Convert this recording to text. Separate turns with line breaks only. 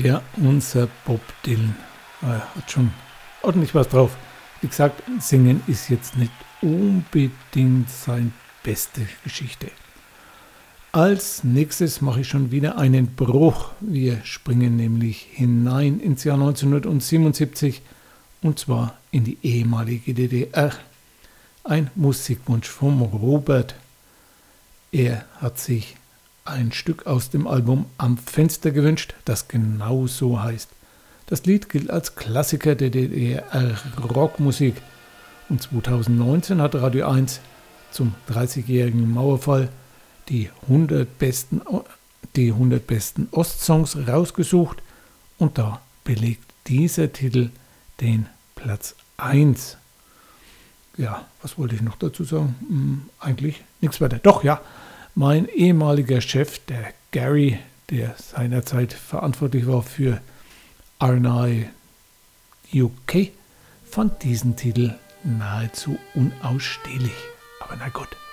Ja, unser Bob Dylan hat schon ordentlich was drauf. Wie gesagt, Singen ist jetzt nicht unbedingt seine beste Geschichte. Als nächstes mache ich schon wieder einen Bruch. Wir springen nämlich hinein ins Jahr 1977 und zwar in die ehemalige DDR. Ein Musikwunsch vom Robert. Er hat sich ein Stück aus dem Album Am Fenster gewünscht, das genau so heißt. Das Lied gilt als Klassiker der DDR-Rockmusik und 2019 hat Radio 1 zum 30-jährigen Mauerfall die 100 besten Ostsongs rausgesucht und da belegt dieser Titel den Platz 1. Ja, was wollte ich noch dazu sagen? Eigentlich nichts weiter. Doch, ja, mein ehemaliger Chef, der Gary, der seinerzeit verantwortlich war für RNI UK, fand diesen Titel nahezu unausstehlich. Aber na gut.